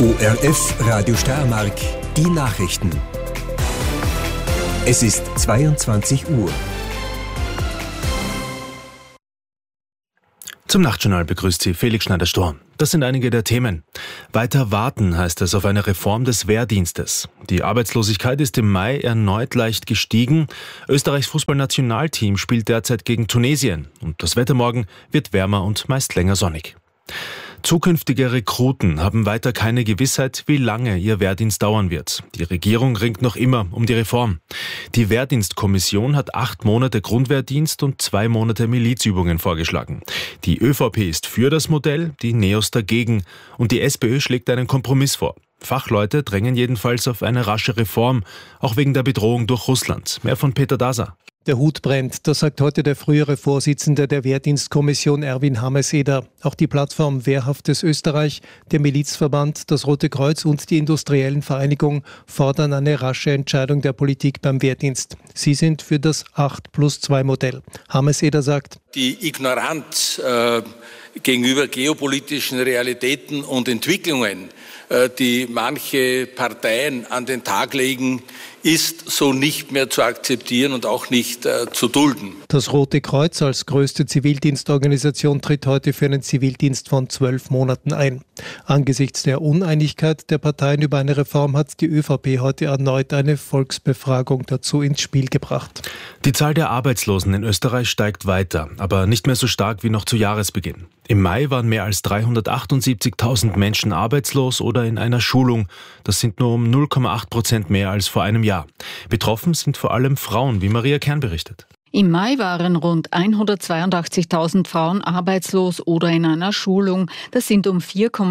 ORF Radio Steiermark, die Nachrichten. Es ist 22 Uhr. Zum Nachtjournal begrüßt Sie Felix Schneider-Sturm. Das sind einige der Themen. Weiter warten heißt es auf eine Reform des Wehrdienstes. Die Arbeitslosigkeit ist im Mai erneut leicht gestiegen. Österreichs Fußballnationalteam spielt derzeit gegen Tunesien. Und das Wetter morgen wird wärmer und meist länger sonnig. Zukünftige Rekruten haben weiter keine Gewissheit, wie lange ihr Wehrdienst dauern wird. Die Regierung ringt noch immer um die Reform. Die Wehrdienstkommission hat 8 Monate Grundwehrdienst und 2 Monate Milizübungen vorgeschlagen. Die ÖVP ist für das Modell, die NEOS dagegen und die SPÖ schlägt einen Kompromiss vor. Fachleute drängen jedenfalls auf eine rasche Reform, auch wegen der Bedrohung durch Russland. Mehr von Peter Daser. Der Hut brennt, das sagt heute der frühere Vorsitzende der Wehrdienstkommission Erwin Hammes-Eder. Auch die Plattform Wehrhaftes Österreich, der Milizverband, das Rote Kreuz und die Industriellen Vereinigung fordern eine rasche Entscheidung der Politik beim Wehrdienst. Sie sind für das 8+2-Modell. Hammes-Eder sagt: Die Ignoranz gegenüber geopolitischen Realitäten und Entwicklungen, die manche Parteien an den Tag legen, ist so nicht mehr zu akzeptieren und auch nicht zu dulden. Das Rote Kreuz als größte Zivildienstorganisation tritt heute für einen Zivildienst von 12 Monaten ein. Angesichts der Uneinigkeit der Parteien über eine Reform hat die ÖVP heute erneut eine Volksbefragung dazu ins Spiel gebracht. Die Zahl der Arbeitslosen in Österreich steigt weiter, aber nicht mehr so stark wie noch zu Jahresbeginn. Im Mai waren mehr als 378.000 Menschen arbeitslos oder in einer Schulung. Das sind nur um 0,8% mehr als vor einem Jahr. Betroffen sind vor allem Frauen, wie Maria Kern berichtet. Im Mai waren rund 182.000 Frauen arbeitslos oder in einer Schulung. Das sind um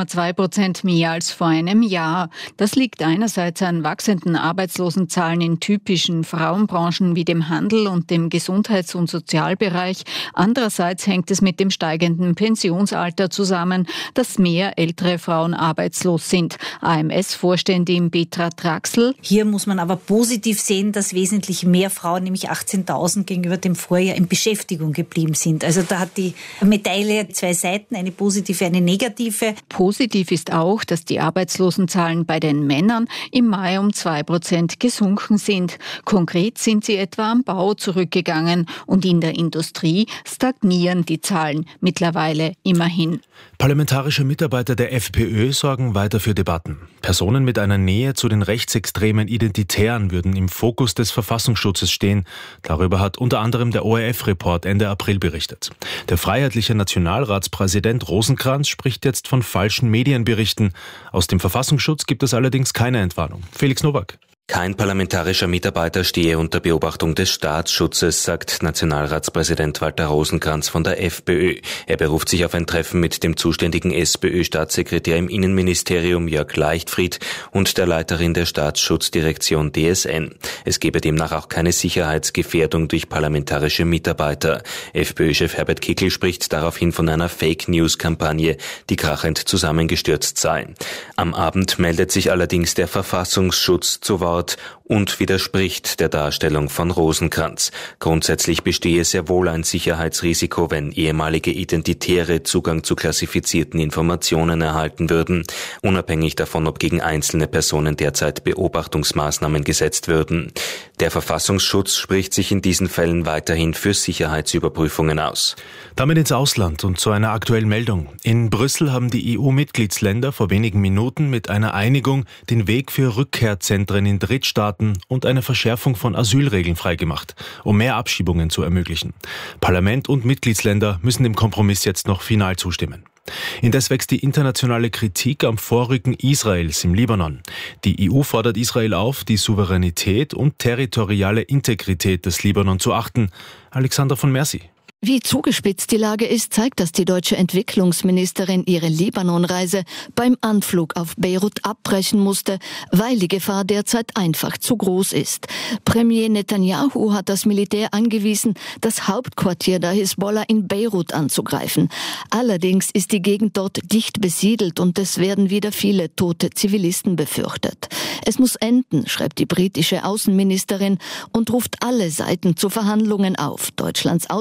4,2% mehr als vor einem Jahr. Das liegt einerseits an wachsenden Arbeitslosenzahlen in typischen Frauenbranchen wie dem Handel und dem Gesundheits- und Sozialbereich. Andererseits hängt es mit dem steigenden Pensionsalter zusammen, dass mehr ältere Frauen arbeitslos sind. AMS-Vorständin Petra Traxl: Hier muss man aber positiv sehen, dass wesentlich mehr Frauen, nämlich 18.000 gegenüber dem Vorjahr, in Beschäftigung geblieben sind. Also da hat die Medaille 2 Seiten, eine positive, eine negative. Positiv ist auch, dass die Arbeitslosenzahlen bei den Männern im Mai um 2% gesunken sind. Konkret sind sie etwa am Bau zurückgegangen und in der Industrie stagnieren die Zahlen mittlerweile immerhin. Parlamentarische Mitarbeiter der FPÖ sorgen weiter für Debatten. Personen mit einer Nähe zu den rechtsextremen Identitären würden im Fokus des Verfassungsschutzes stehen. Darüber hat unter anderem der ORF-Report Ende April berichtet. Der freiheitliche Nationalratspräsident Rosenkranz spricht jetzt von falschen Medienberichten. Aus dem Verfassungsschutz gibt es allerdings keine Entwarnung. Felix Nowak. Kein parlamentarischer Mitarbeiter stehe unter Beobachtung des Staatsschutzes, sagt Nationalratspräsident Walter Rosenkranz von der FPÖ. Er beruft sich auf ein Treffen mit dem zuständigen SPÖ-Staatssekretär im Innenministerium Jörg Leichtfried und der Leiterin der Staatsschutzdirektion DSN. Es gebe demnach auch keine Sicherheitsgefährdung durch parlamentarische Mitarbeiter. FPÖ-Chef Herbert Kickl spricht daraufhin von einer Fake-News-Kampagne, die krachend zusammengestürzt sei. Am Abend meldet sich allerdings der Verfassungsschutz zu Wort und widerspricht der Darstellung von Rosenkranz. Grundsätzlich bestehe sehr wohl ein Sicherheitsrisiko, wenn ehemalige Identitäre Zugang zu klassifizierten Informationen erhalten würden, unabhängig davon, ob gegen einzelne Personen derzeit Beobachtungsmaßnahmen gesetzt würden. Der Verfassungsschutz spricht sich in diesen Fällen weiterhin für Sicherheitsüberprüfungen aus. Damit ins Ausland und zu einer aktuellen Meldung. In Brüssel haben die EU-Mitgliedsländer vor wenigen Minuten mit einer Einigung den Weg für Rückkehrzentren in Drittstaaten und eine Verschärfung von Asylregeln freigemacht, um mehr Abschiebungen zu ermöglichen. Parlament und Mitgliedsländer müssen dem Kompromiss jetzt noch final zustimmen. Indes wächst die internationale Kritik am Vorrücken Israels im Libanon. Die EU fordert Israel auf, die Souveränität und territoriale Integrität des Libanon zu achten. Alexander von Mercy. Wie zugespitzt die Lage ist, zeigt, dass die deutsche Entwicklungsministerin ihre Libanon-Reise beim Anflug auf Beirut abbrechen musste, weil die Gefahr derzeit einfach zu groß ist. Premier Netanyahu hat das Militär angewiesen, das Hauptquartier der Hisbollah in Beirut anzugreifen. Allerdings ist die Gegend dort dicht besiedelt und es werden wieder viele tote Zivilisten befürchtet. Es muss enden, schreibt die britische Außenministerin und ruft alle Seiten zu Verhandlungen auf. Deutschlands Außenministerin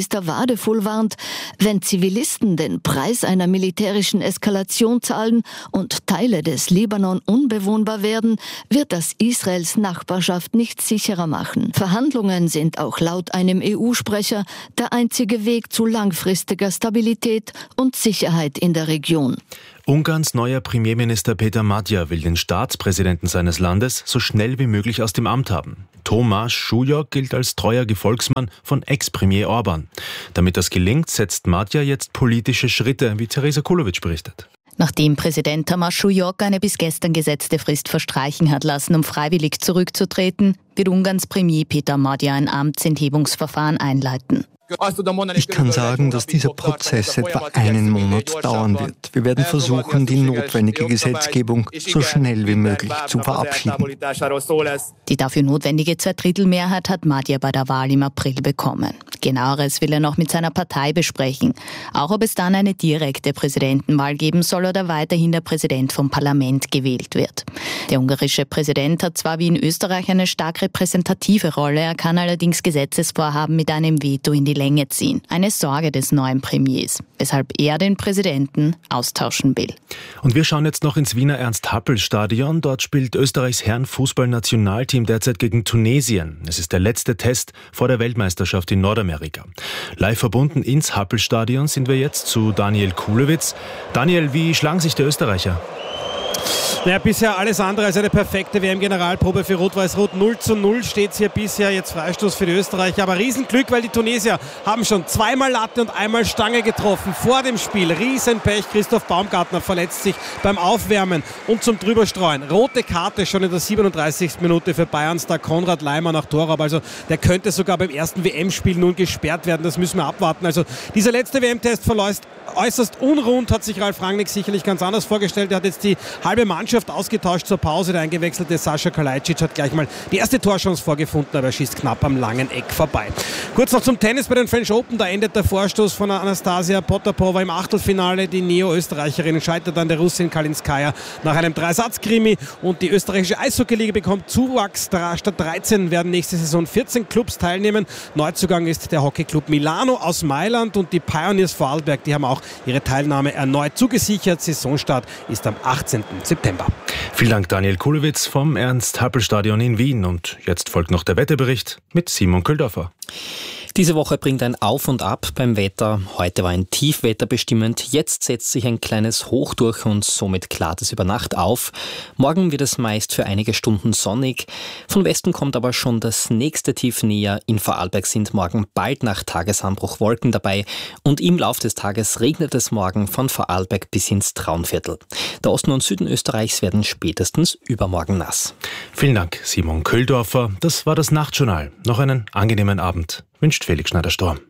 Außenminister Wadefull warnt, wenn Zivilisten den Preis einer militärischen Eskalation zahlen und Teile des Libanon unbewohnbar werden, wird das Israels Nachbarschaft nicht sicherer machen. Verhandlungen sind auch laut einem EU-Sprecher der einzige Weg zu langfristiger Stabilität und Sicherheit in der Region. Ungarns neuer Premierminister Peter Magyar will den Staatspräsidenten seines Landes so schnell wie möglich aus dem Amt haben. Tomáš Šujok gilt als treuer Gefolgsmann von Ex-Premier Orban. Damit das gelingt, setzt Magyar jetzt politische Schritte, wie Theresa Kulovic berichtet. Nachdem Präsident Tomáš Šujok eine bis gestern gesetzte Frist verstreichen hat lassen, um freiwillig zurückzutreten, wird Ungarns Premier Peter Magyar ein Amtsenthebungsverfahren einleiten. Ich kann sagen, dass dieser Prozess etwa einen Monat dauern wird. Wir werden versuchen, die notwendige Gesetzgebung so schnell wie möglich zu verabschieden. Die dafür notwendige Zweidrittelmehrheit hat Magyar bei der Wahl im April bekommen. Genaueres will er noch mit seiner Partei besprechen. Auch ob es dann eine direkte Präsidentenwahl geben soll oder weiterhin der Präsident vom Parlament gewählt wird. Der ungarische Präsident hat zwar wie in Österreich eine stark repräsentative Rolle, er kann allerdings Gesetzesvorhaben mit einem Veto in die Länge ziehen. Eine Sorge des neuen Premiers, weshalb er den Präsidenten austauschen will. Und wir schauen jetzt noch ins Wiener Ernst-Happel-Stadion. Dort spielt Österreichs Herren-Fußball-Nationalteam derzeit gegen Tunesien. Es ist der letzte Test vor der Weltmeisterschaft in Nordamerika. Live verbunden ins Happel-Stadion sind wir jetzt zu Daniel Kulewitz. Daniel, wie schlagen sich die Österreicher? Naja, bisher alles andere als eine perfekte WM-Generalprobe für Rot-Weiß-Rot. 0:0 steht es hier bisher, jetzt Freistoß für die Österreicher. Aber Riesenglück, weil die Tunesier haben schon zweimal Latte und einmal Stange getroffen vor dem Spiel. Riesenpech, Christoph Baumgartner verletzt sich beim Aufwärmen und zum Drüberstreuen. Rote Karte schon in der 37. Minute für Bayerns-Star Konrad Laimer nach Torraub. Also der könnte sogar beim ersten WM-Spiel nun gesperrt werden, das müssen wir abwarten. Also dieser letzte WM-Test verläuft äußerst unrund, hat sich Ralf Rangnick sicherlich ganz anders vorgestellt. Er hat jetzt die halbe Mannschaft ausgetauscht zur Pause. Der eingewechselte Sascha Kalajdzic hat gleich mal die erste Torchance vorgefunden, aber er schießt knapp am langen Eck vorbei. Kurz noch zum Tennis bei den French Open. Da endet der Vorstoß von Anastasia Potapova im Achtelfinale. Die Neo-Österreicherin scheitert an der Russin Kalinskaya nach einem Dreisatz-Krimi. Und die österreichische Eishockey-Liga bekommt Zuwachs. Statt 13 werden nächste Saison 14 Clubs teilnehmen. Neuzugang ist der Hockeyclub Milano aus Mailand und die Pioneers Vorarlberg. Die haben auch ihre Teilnahme erneut zugesichert. Saisonstart ist am 18. September. Vielen Dank, Daniel Kulewitz vom Ernst-Happel-Stadion in Wien. Und jetzt folgt noch der Wetterbericht mit Simon Köldorfer. Diese Woche bringt ein Auf und Ab beim Wetter. Heute war ein Tiefwetter bestimmend. Jetzt setzt sich ein kleines Hoch durch und somit klart es über Nacht auf. Morgen wird es meist für einige Stunden sonnig. Von Westen kommt aber schon das nächste Tief näher. In Vorarlberg sind morgen bald nach Tagesanbruch Wolken dabei. Und im Lauf des Tages regnet es morgen von Vorarlberg bis ins Traunviertel. Der Osten und Süden Österreichs werden spätestens übermorgen nass. Vielen Dank, Simon Köldorfer. Das war das Nachtjournal. Noch einen angenehmen Abend. Wünscht Felix Schneider-Storm.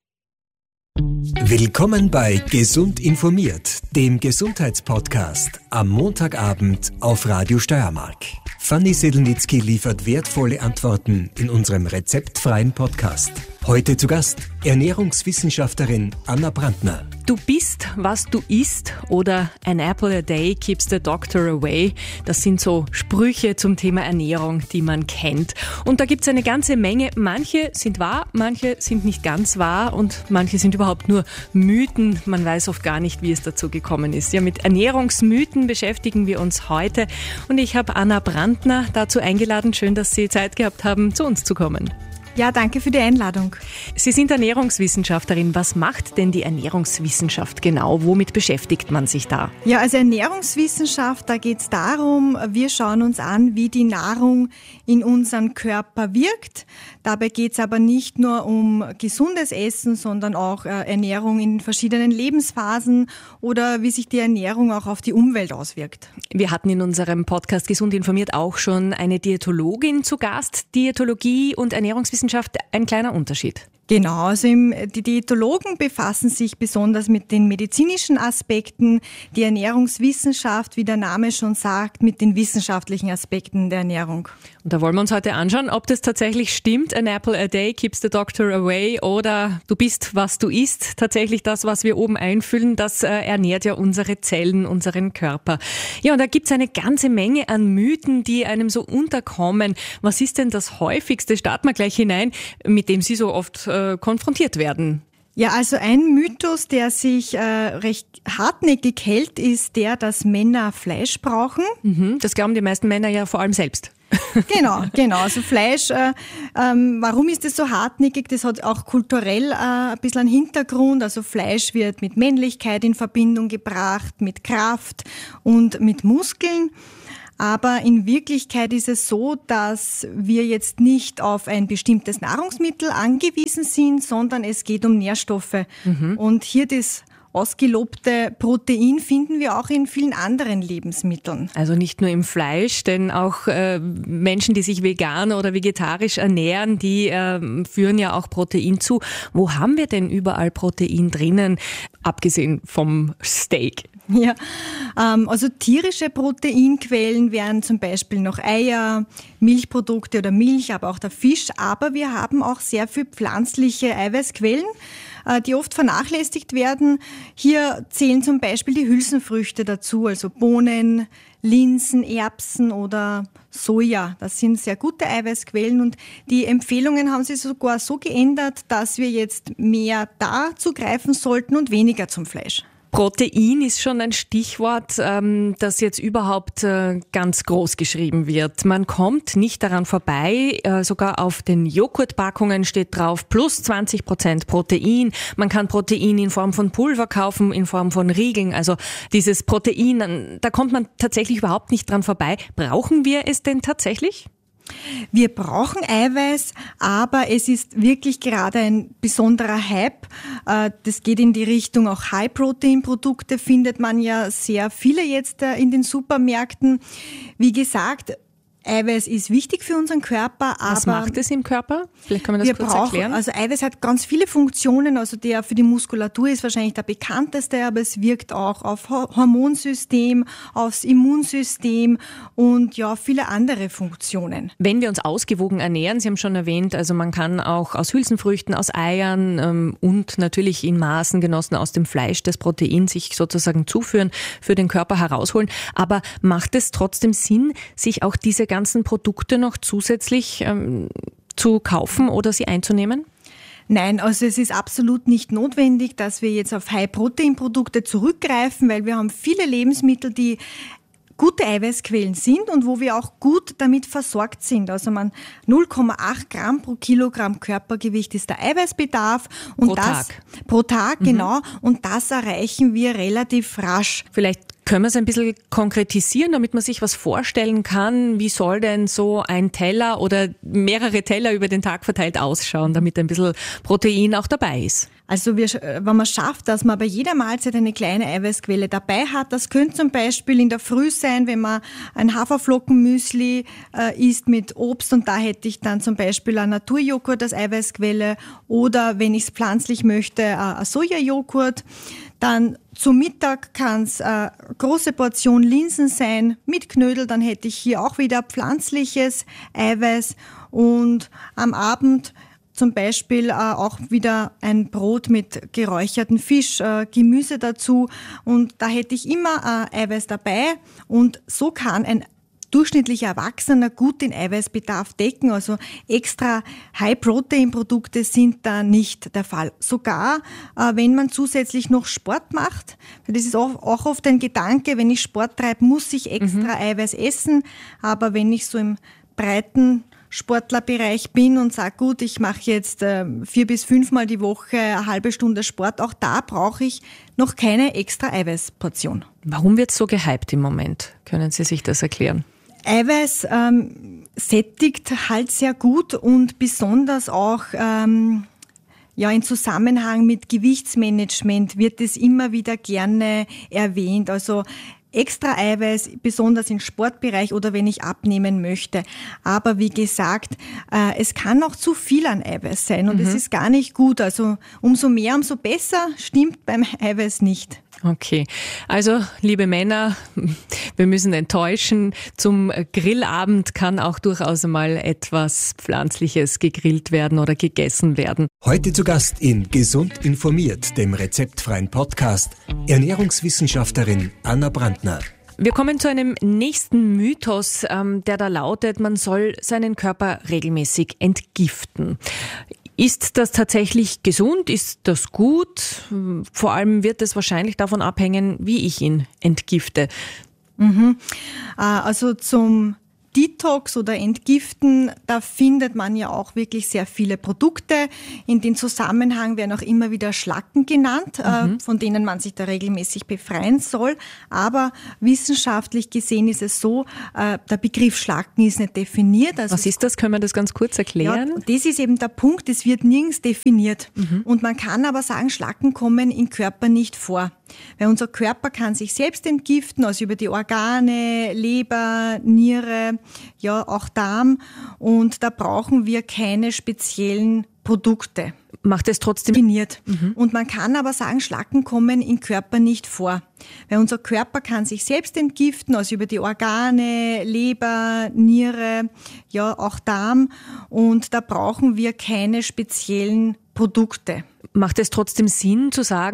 Willkommen bei Gesund informiert, dem Gesundheitspodcast am Montagabend auf Radio Steiermark. Fanny Sedelnitzky liefert wertvolle Antworten in unserem rezeptfreien Podcast. Heute zu Gast Ernährungswissenschaftlerin Anna Brandner. Du bist, was du isst oder an apple a day keeps the doctor away. Das sind so Sprüche zum Thema Ernährung, die man kennt. Und da gibt es eine ganze Menge. Manche sind wahr, manche sind nicht ganz wahr und manche sind überhaupt nur Mythen. Man weiß oft gar nicht, wie es dazu gekommen ist. Ja, mit Ernährungsmythen beschäftigen wir uns heute. Und ich habe Anna Brandner dazu eingeladen. Schön, dass Sie Zeit gehabt haben, zu uns zu kommen. Ja, danke für die Einladung. Sie sind Ernährungswissenschaftlerin. Was macht denn die Ernährungswissenschaft genau? Womit beschäftigt man sich da? Ja, also Ernährungswissenschaft, da geht es darum, wir schauen uns an, wie die Nahrung in unserem Körper wirkt. Dabei geht es aber nicht nur um gesundes Essen, sondern auch Ernährung in verschiedenen Lebensphasen oder wie sich die Ernährung auch auf die Umwelt auswirkt. Wir hatten in unserem Podcast Gesund informiert auch schon eine Diätologin zu Gast. Diätologie und Ernährungswissenschaft, ein kleiner Unterschied. Genau, also die Diätologen befassen sich besonders mit den medizinischen Aspekten, die Ernährungswissenschaft, wie der Name schon sagt, mit den wissenschaftlichen Aspekten der Ernährung. Und da wollen wir uns heute anschauen, ob das tatsächlich stimmt. An apple a day keeps the doctor away oder du bist, was du isst. Tatsächlich das, was wir oben einfüllen, das ernährt ja unsere Zellen, unseren Körper. Ja, und da gibt's eine ganze Menge an Mythen, die einem so unterkommen. Was ist denn das häufigste? Starten wir gleich hinein, mit dem Sie so oft konfrontiert werden. Ja, also ein Mythos, der sich recht hartnäckig hält, ist der, dass Männer Fleisch brauchen. Das glauben die meisten Männer ja vor allem selbst. Genau. Also Fleisch, warum ist das so hartnäckig? Das hat auch kulturell ein bisschen einen Hintergrund. Also Fleisch wird mit Männlichkeit in Verbindung gebracht, mit Kraft und mit Muskeln. Aber in Wirklichkeit ist es so, dass wir jetzt nicht auf ein bestimmtes Nahrungsmittel angewiesen sind, sondern es geht um Nährstoffe. Und hier das ausgelobte Protein finden wir auch in vielen anderen Lebensmitteln. Also nicht nur im Fleisch, denn auch Menschen, die sich vegan oder vegetarisch ernähren, die führen ja auch Protein zu. Wo haben wir denn überall Protein drinnen, abgesehen vom Steak? Ja, also tierische Proteinquellen wären zum Beispiel noch Eier, Milchprodukte oder Milch, aber auch der Fisch. Aber wir haben auch sehr viel pflanzliche Eiweißquellen, die oft vernachlässigt werden. Hier zählen zum Beispiel die Hülsenfrüchte dazu, also Bohnen, Linsen, Erbsen oder Soja. Das sind sehr gute Eiweißquellen und die Empfehlungen haben sich sogar so geändert, dass wir jetzt mehr da zugreifen sollten und weniger zum Fleisch. Protein ist schon ein Stichwort, das jetzt überhaupt ganz groß geschrieben wird. Man kommt nicht daran vorbei, sogar auf den Joghurtpackungen steht drauf, plus 20% Protein. Man kann Protein in Form von Pulver kaufen, in Form von Riegeln. Also dieses Protein, da kommt man tatsächlich überhaupt nicht dran vorbei. Brauchen wir es denn tatsächlich? Wir brauchen Eiweiß, aber es ist wirklich gerade ein besonderer Hype. Das geht in die Richtung auch High-Protein-Produkte, findet man ja sehr viele jetzt in den Supermärkten. Wie gesagt, Eiweiß ist wichtig für unseren Körper, aber... Was macht es im Körper? Vielleicht können wir das kurz erklären. Also Eiweiß hat ganz viele Funktionen, also der für die Muskulatur ist wahrscheinlich der bekannteste, aber es wirkt auch auf Hormonsystem, aufs Immunsystem und ja, viele andere Funktionen. Wenn wir uns ausgewogen ernähren, Sie haben schon erwähnt, also man kann auch aus Hülsenfrüchten, aus Eiern und natürlich in Maßen genossen aus dem Fleisch das Protein sich sozusagen zuführen, für den Körper herausholen. Aber macht es trotzdem Sinn, sich auch diese ganzen Produkte noch zusätzlich zu kaufen oder sie einzunehmen? Nein, also es ist absolut nicht notwendig, dass wir jetzt auf High-Protein-Produkte zurückgreifen, weil wir haben viele Lebensmittel, die gute Eiweißquellen sind und wo wir auch gut damit versorgt sind. Also 0,8 Gramm pro Kilogramm Körpergewicht ist der Eiweißbedarf. Und pro Tag, genau. Und das erreichen wir relativ rasch. Vielleicht können wir es ein bisschen konkretisieren, damit man sich was vorstellen kann. Wie soll denn so ein Teller oder mehrere Teller über den Tag verteilt ausschauen, damit ein bisschen Protein auch dabei ist? Also wenn man schafft, dass man bei jeder Mahlzeit eine kleine Eiweißquelle dabei hat, das könnte zum Beispiel in der Früh sein, wenn man ein Haferflockenmüsli isst mit Obst und da hätte ich dann zum Beispiel ein Naturjoghurt als Eiweißquelle oder wenn ich es pflanzlich möchte, ein Sojajoghurt. Dann zum Mittag kann es eine große Portion Linsen sein mit Knödel, dann hätte ich hier auch wieder pflanzliches Eiweiß und am Abend zum Beispiel auch wieder ein Brot mit geräucherten Fisch, Gemüse dazu und da hätte ich immer Eiweiß dabei und so kann ein durchschnittlicher Erwachsener gut den Eiweißbedarf decken. Also extra High-Protein-Produkte sind da nicht der Fall. Sogar wenn man zusätzlich noch Sport macht, das ist auch oft ein Gedanke, wenn ich Sport treibe, muss ich extra Eiweiß essen, aber wenn ich so im breiten Sportlerbereich bin und sage, gut, ich mache jetzt 4 bis 5 Mal die Woche eine halbe Stunde Sport, auch da brauche ich noch keine extra Eiweißportion. Warum wird es so gehypt im Moment? Können Sie sich das erklären? Eiweiß sättigt halt sehr gut und besonders auch in Zusammenhang mit Gewichtsmanagement wird es immer wieder gerne erwähnt. Also extra Eiweiß, besonders im Sportbereich oder wenn ich abnehmen möchte. Aber wie gesagt, es kann auch zu viel an Eiweiß sein und es ist gar nicht gut. Also umso mehr, umso besser, stimmt beim Eiweiß nicht. Okay, also liebe Männer, wir müssen enttäuschen. Zum Grillabend kann auch durchaus einmal etwas Pflanzliches gegrillt werden oder gegessen werden. Heute zu Gast in Gesund informiert, dem rezeptfreien Podcast, Ernährungswissenschaftlerin Anna Brandner. Wir kommen zu einem nächsten Mythos, der da lautet, man soll seinen Körper regelmäßig entgiften. Ist das tatsächlich gesund? Ist das gut? Vor allem wird es wahrscheinlich davon abhängen, wie ich ihn entgifte. Also zum Detox oder Entgiften, da findet man ja auch wirklich sehr viele Produkte. In dem Zusammenhang werden auch immer wieder Schlacken genannt, von denen man sich da regelmäßig befreien soll. Aber wissenschaftlich gesehen ist es so, der Begriff Schlacken ist nicht definiert. Also was ist das? Können wir das ganz kurz erklären? Ja, das ist eben der Punkt, es wird nirgends definiert. Und man kann aber sagen, Schlacken kommen im Körper nicht vor. Weil unser Körper kann sich selbst entgiften, also über die Organe, Leber, Niere, ja auch Darm. Und da brauchen wir keine speziellen Produkte. Macht es trotzdem definiert. Und man kann aber sagen, Schlacken kommen im Körper nicht vor. Weil unser Körper kann sich selbst entgiften, also über die Organe, Leber, Niere, ja auch Darm. Und da brauchen wir keine speziellen Produkte. Macht es trotzdem Sinn zu sagen,